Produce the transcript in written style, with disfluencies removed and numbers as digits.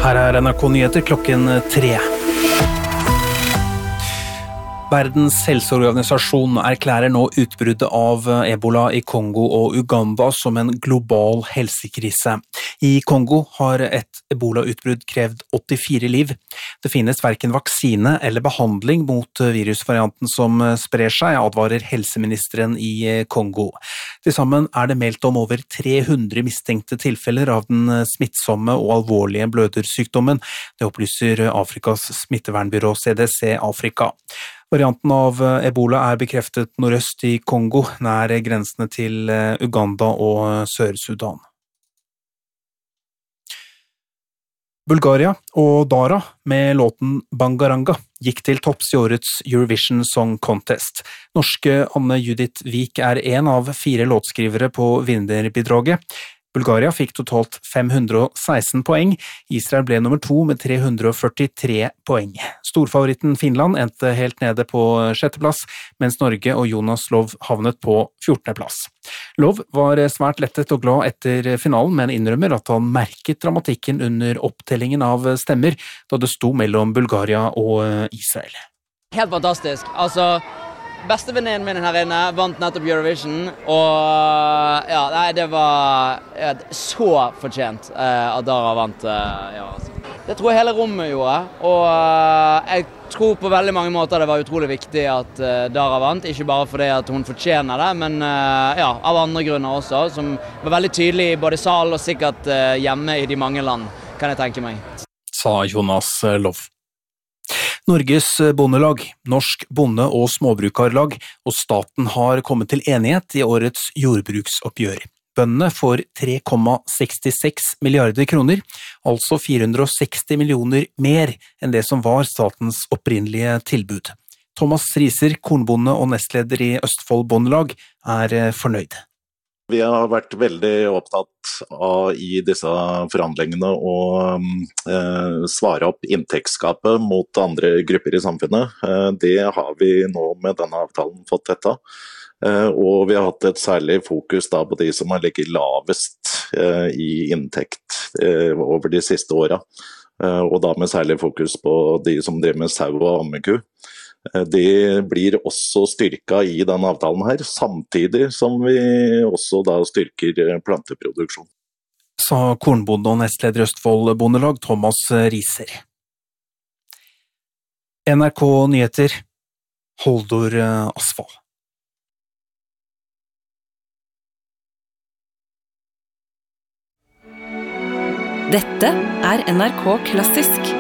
Her NRK-nyheter klokken 3. Verdens helseorganisasjon erklærer nå utbruddet av Ebola i Kongo og Uganda som en global helsekrise. I Kongo har et Ebola-utbrudd krevd 84 liv. Det finnes hverken vaksine eller behandling mot virusvarianten som sprer seg, advarer helseministeren i Kongo. Til sammen er det meldt om over 300 mistenkte tilfeller av den smittsomme og alvorlige blødersykdommen. Det opplyser Afrikas smittevernbyrå CDC Afrika. Varianten av Ebola er bekreftet nordøst i Kongo, nær grensene til Uganda og Sør-Sudan. Bulgaria og Dara med låten Bangaranga gikk til topps i årets Eurovision Song Contest. Norske Anne Judith Vik er en av 4 låtskrivere på vinnerbidraget. Bulgaria fikk totalt 516 poeng. Israel ble nummer 2 med 343 poeng. Storfavoritten Finland endte helt nede på 6. plass, mens Norge og Jonas Lov havnet på 14. plass. Lov var svært lettet og glad etter finalen, men innrømmer at han merket dramatikken under opptellingen av stemmer, da det sto mellom Bulgaria og Israel. Helt fantastisk. Bestevenninnen min her inne vant nettopp Eurovision, og det var så fortjent at Dara vant. Det tror jeg hele rommet gjorde, og jeg tror på veldig mange måter det var utrolig viktig at Dara vant, ikke bare fordi at hun fortjener det, men av andre grunner også, som var veldig tydelig både i salen og sikkert hjemme i de mange land, kan jeg tenke meg. Sa Jonas Lov. Norges bondelag, Norsk bonde- og småbrukarlag og staten har kommet til enighet i årets jordbruksoppgjør. Bøndene får 3,66 milliarder kroner, altså 460 millioner mer enn det som var statens opprinnelige tilbud. Thomas Riser, kornbonde og nestleder i Østfold Bondelag, er fornøyd. Vi har vært veldig opptatt av i disse forhandlingene å svare opp inntektsgapet mot andre grupper i samfunnet. Det har vi nå med denne avtalen fått dette. Og vi har hatt et særlig fokus da på de som har ligget lavest i inntekt over de siste årene. Og da med særlig fokus på de som driver med sau og ammeku. Det blir også styrket i denne avtalen her, samtidig som vi også da styrker planteproduksjon. Sa kornbonde og nestleder Østfold Bondelag Thomas Riser. NRK Nyheter, Holdor Asfall. Dette er NRK Klassisk.